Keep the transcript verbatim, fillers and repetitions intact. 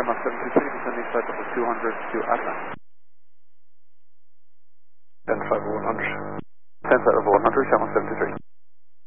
Lima seven two three, descending flight level two hundred to Atlas. ten five one hundred. ten flight